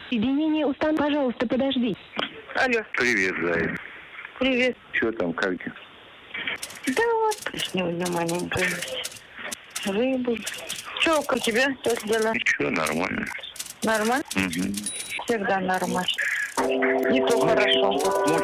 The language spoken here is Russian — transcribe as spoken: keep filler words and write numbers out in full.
Соединение устан, пожалуйста, подожди. Алло. Привет, Зай. Привет. Что там, как ты? Да вот, сегодня маленькая. Рыбу. Че, как у тебя? Как дела? Ничего, нормально. Нормально? Угу. Всегда нормально. Не то хорошо. Ну,